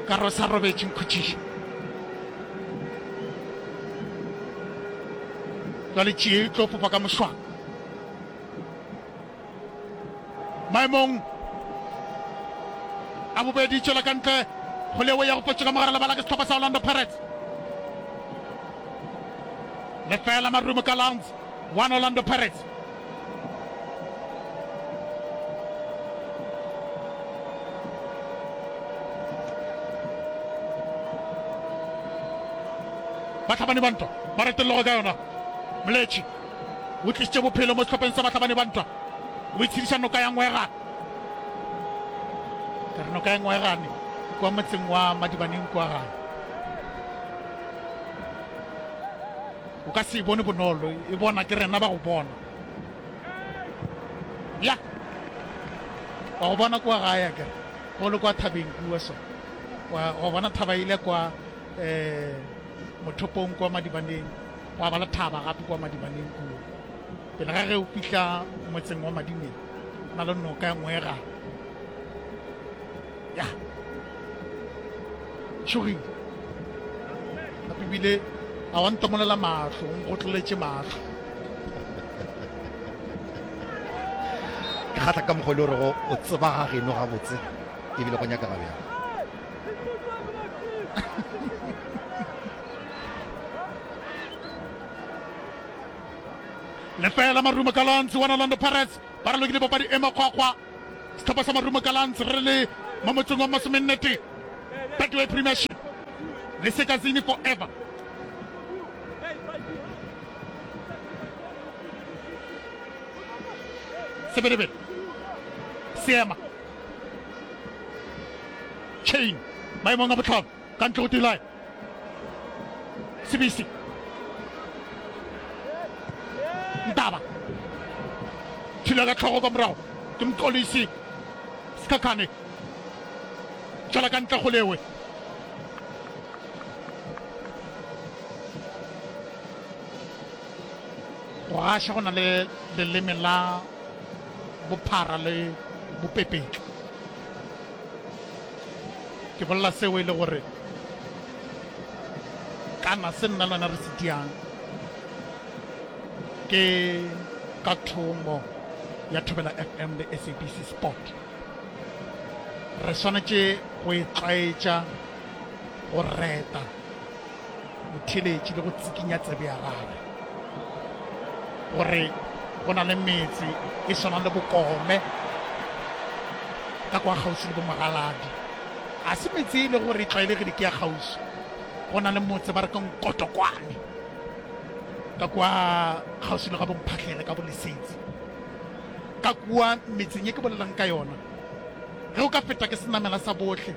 ka re sa robetšeng khutšiši jwale tšee e tlo fofa ka mošwang maemong a bobedi tšwela ka ntle go lewe ya go potšeka mogare lebala ke setlhopha sa Orlando Pirates lefela Marumo Gallants 1 Orlando Pirates Batlhabane ba Ntwa ba retelelo ka yona Mletši o tlisitše bophelo mo setlhopheng sa Batlhabane ba Ntwa o itshediša noka ya Ngwegane ka re noka ya Ngwegane kwa motseng wa Madibaneng kwa gae o ka se e bone bonolo e bona ke rena ba go bona ya wa go bona kwa gae kere go le kwa thabeng kua so wa bona thaba ile kwa mothopong kwa Madibaneng wa bala thaba gape kwa Madibaneng kua pele ga ge o fitlha motseng wa Madimeng na le noka ya Ngwegane ya tšhogile gape ebile a wa ntomolela matlho o nkgotloletše matlho ke gata ka mokgwa le gore o tseba ga geno gabotse ebile go nyaka ga bjang lefela Marumo Gallants 1 Orlando Pirates ba ralokile papadi e makgwakgwa setlhopha sa Marumo Gallants re le mo motseng wa masomennete Betway Premiership le Sekazini forever Sebedebele Seema Chain maemong a botlhano ka ntle go T-line Sibisi Ntaba thila ka tlhogo ka morago ke Mxolisi Skakane tšwela ka ntle go lewe go gaša go na le leleme la bophara le bopepetlo ke bolela seo e le gore kana se nna lona re se diang ke ka thomo ya Thobela FM le SABC Sport re swanetše go e tlaetša go reta motheletši le go tsikinya tsebe ya gagwe gore go na le metse e swana le Bokome ka kwa kgauswi le Bomagaladi a se metse e le gore e tlwaelegile ke ya kgauswi go na le motse ba re ka Nkotokwane ka kwa kgauswi le ga Bomphatlele ka Bolesetsi ka kua metseng e ke bolelang ka yona ge o ka feta ke senamela sa botlhe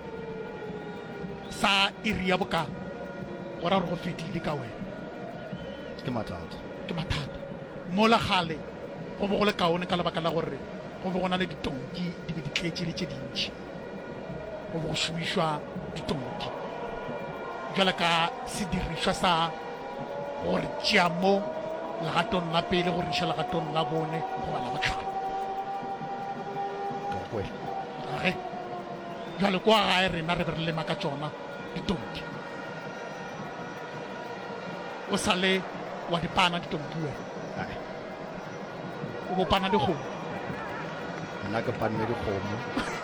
sa iri ya boka go ra gore go fetile ka wena ke mathata mola gale go bo go le kaone ka lebaka la gore go bo go na le ditonki di be di tletse le tše dintši go bo go šomišwa ditonki jwale ka sedirišwa sa gore tšea mo legatong la pele go riša legatong la bone go ba la botlhano ge jwale kwa gae rena re be re lema ka tšona ditonki o sa le wa dipana ditonki wena o bopana dikgomo nna ke panne dikgomo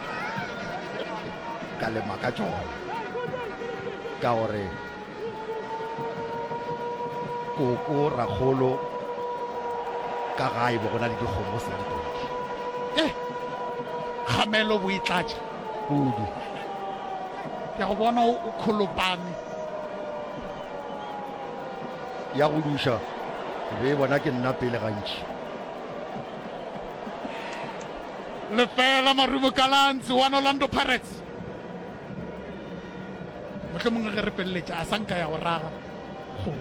ka lema ka tšona ka gore koko ragolo ka gae bo go na le dikgomo se ditonki gamelo bo itlatša kudu ke go bona o kgolopane ya go duša be bona ke nna pele gantši lefela Marumo Gallants 1 Orlando Pirates motlho mongwe ge re peleletša a sanka ya go raga go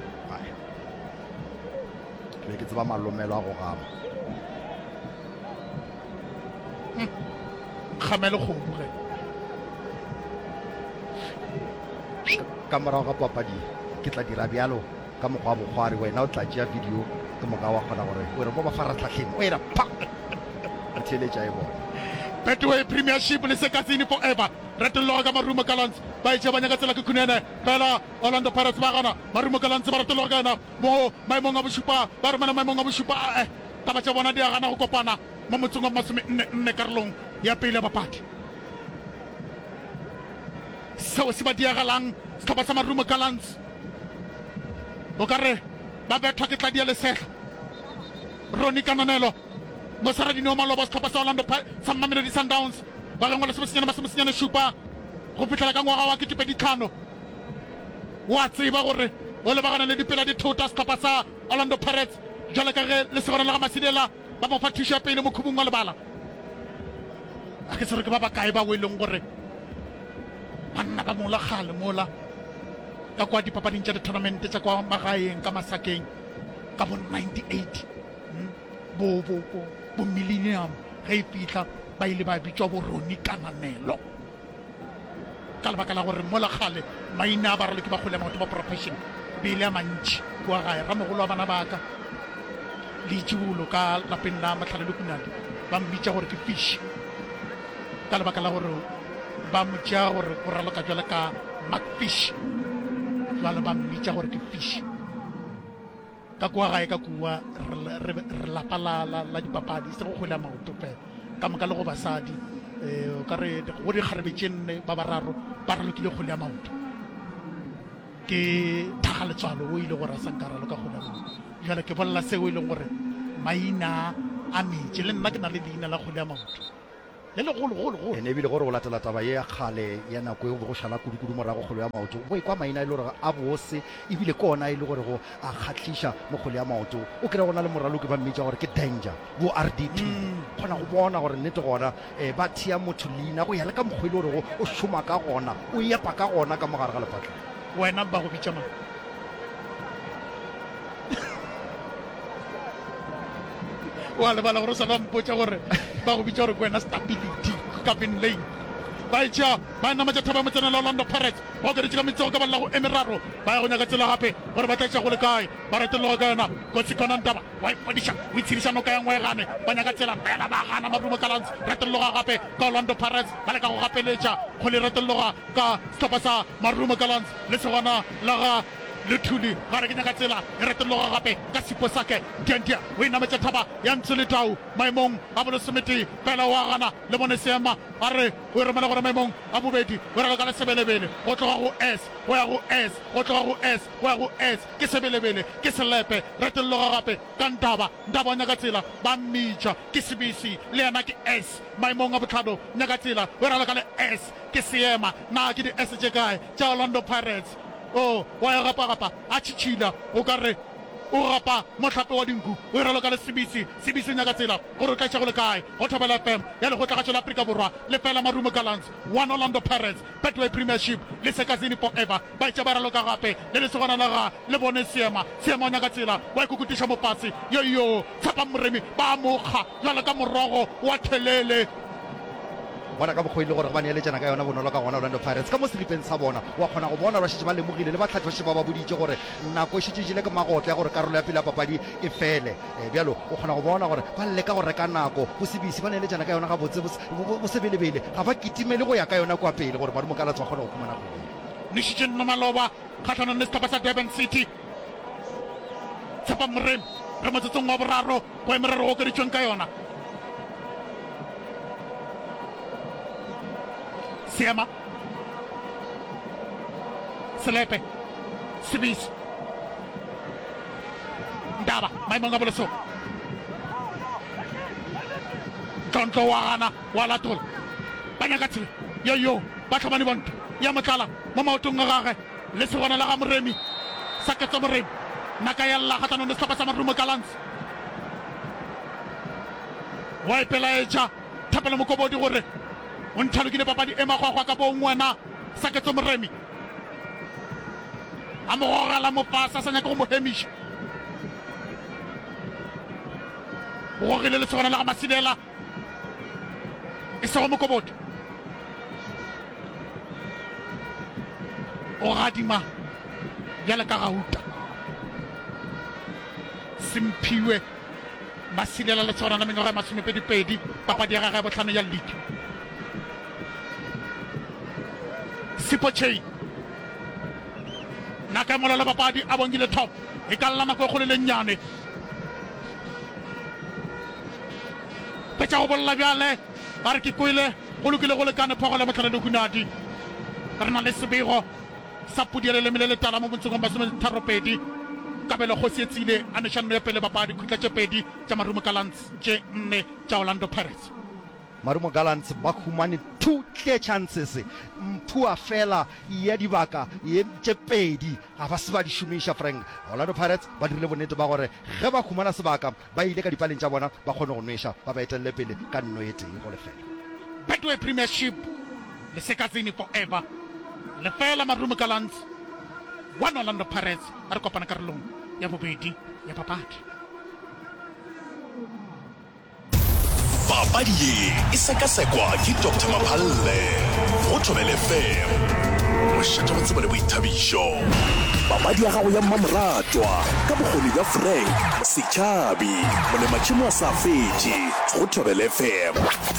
be ke tseba malomelo a go gama gamele kgomo ge ka morago ga papadi ke tla dira bjalo ka mokgwa wa bokgwari wena o tla tšea video ke moka wa kgona gore o re mo mafaratlhatlheng o era pa o theletša e bona Betway Premiership le Sekazini forever. Retologa Marumo Gallants, by Jabanya Kunene, Bella, Orlando Pirates Barana, Marumo Gallants, Bartologana, Mo, my Monga Bushupa, Barmana, my Monga Bushupa, Tabachavana Diana Copana, Mamutunga Masumi Nekarlung, Yapila Papat. So Sibadia Galang, Stabasama Rumo Gallants. Bogare, Babet Takita Dialese, Ronnie Cananello. Mosaradi no malo bos kapasa Orlando some mamina di Sundowns balangwa semusinyana shupa go fitla ka ngwaga wa ketepedikano wa tseba gore o le bagana le dipela di thota kapasa Orlando Pirates jala ka ge le segona la Masidela ba mo fatisha pele mo khubung wa lebala a ke sere ke ba ba kae ba weleng gore banna ba mola khale mola ka kwa di papading tsa tournament tsa kwa magaeng ka Masakeng ka bo 98 bo millennium ga e fitla ba ile ba bitšwa bo Ronnie Cananello ka lebaka la gore mola gale maina a baralo ke ba gole maoto ba profession bile a mantši kwa gae ramogolo wa bana baka le itšibulo ka lapeng la Matlhale le Kunadi ba mmitsha gore ke fish ka lebaka la gore ba motšea gore o raloka jwale ka Macfish jwale ba mmitsha gore ke fish ka kwa gae ka kua re lapa la dipapadi se go kgwele maoto fela ka moka le go basadi o ka re go dikgarebetsenne ba bararo ba ralokile kgwele ya maoto ke thagaletswalo o ile gore a sankaralo ka kgwele ya maoto jale ke bolela seo e leng gore maina a metse le nna ke na le leina la kgwele ya maoto le legolo ene ebile gore go latela taba ye ya kgale ya nako e go šhala kudu morago kgolo ya maoto go e kwa maina e le gore a bose ebile ke ona e le gore go a kgatlhiša mo kgolo ya maoto o kry gona le moraloki ba mmitša gore ke danger bo RDT kgona go bona gore nnete gona ba thia motho leina go ya le ka mokgwa e le gore o šoma ka gona o epa ka gona ka mogare ga lepatla wena ba go bitša mang wa lebala gore o sa ba mpotša gore ba go bitša gore ke wena stability Gavin Lane ba itša ba namatša thaba motsenela Orlando Pirates ba okeditše ka metsego ka balela go emeraro ba ya go nyaka tsela gape gore ba tlaetša go le kae ba reteloga ka yona kotsi konantaba wa ipodiša o itshediša noka ya ngwaegane ba nyaka tsela fela ba gana Marumo Gallants reteloga gape ka Orlando Pirates ba leka go gapeletša go le reteloga ka setlhopha sa Marumo Gallants le segona la ga le thuli ga re ke nyaka tsela e reteloga gape ka sipo sake diendia o inametša thaba ya ntse le tau maemong a bolesomete fela wa gana le bone seema a re o e romela gore maemong a bobedi o reka ka le sebelebele go tloga go S go ya go S go tloga go S go ya go S ke sebelebele ke selepe reteloga gape ka ntaba o nyaka tsela ba mmitša ke sebisi le yena ke S maemong a botlhano nyaka tsela o reka ka le S ke seema na ke di S tše kae tša Orlando Pirates wa ya gapa a tšhitšhila o ka re o gapa mohlape wa dinku o e raloka le sebisi nyaka tsela gore o tlaetša go le kae go Thobela FM ya lekgotlagatšo la Aforika Borwa le fela Marumo Gallants 1 Orlando Pirates Betway Premiership le Sekazini forever ba itša ba raloka gape le lesogana la ga le bone seema o nyaka tsela wa ikukutiša mopatsi yoyo Tshapa Moremi ba mokga jalo ka morogo wa thelele bona ka bokgwele gore ba neeletšana ka yona bonolo ka gona Orlando Pirates ka mo selipeng sa bona wa kgona go bona ba šetse ba lemogile le batlhatlhoši ba ba boditše gore nako e šetšejile ke magotle gore karolo ya pele ya papadi e fele bjalo o kgona go bona gore ba leka go reka nako go sebisi ba neeletšana ka yona ga botse bo sebelebele ga ba kitimele go ya ka yona kwa pele gore Marumo Gallants ba kgona go khumana go Nishitše Maloba kgatlhanong le setlhopha sa Durban City Tshapa Moremi re motsotsong wa boraro go emeraro go okeditšweng ka yona Seema Selepe Sibisi Ndaba maemong a boleso tlontlho wa gana wa latola ba nyaka tsela yoyo ba tlhomane bonto ya motlala mo maotong a gage le segona la ga Moremi Saketso Moremi naka ya lla kgatlhanong le setlhopha sa Marumo Gallants wa ipelaetša thapela mokobodi gore o nthalokile papadi e magwagwa ka bong wena Saketso Moremi a mo gogela mopasa a sa nyaka go mo hemiša o gogile le segona la ga Masidela e sego mokobodi o gadima bjale ka gauta Simphiwe ba silela letshorana mengwaga ya 22 papadi ya gagwe ya botlhano ya league. Sipotjhei naka molala papadi a bongile top e ka lla nako e kgolo le nyane petsa go bolla bjale ba re ke kwele go lokile go lekane phogo le botlhano le hunadi re na le sebego sa pudiele le melele tala mo bontshong ba 32 kabelo go sietsile a nešano ya pele papadi khutla tše pedi tša Marumo Gallants tše 4 tša Orlando Pirates. Marumo Gallants ba khumane 2 clear chances mpua fela ya dibaka ye tše pedi ga ba se ba di šomiša. Frank, Orlando Pirates ba dirile bonnete ba gore ge ba khumana sebaka ba ile ka dipaleng tša bona ba kgone go nweša ba ba etelele pele ka nno e tee go lefela. Betway Premiership le sekazini forever le fela Marumo Gallants 1 Orlando Pirates a re kopana karolong ya bobedi ya papadi. Papadi ye e sekasekwa ke Dr. Maphalle go Thobela FM mošate go tseba le boithabišo. Papadi ya gago ya mmamoratwa ka bokgoni bja Frank Setšhabi molematšhimo a sa fetše go Thobela FM.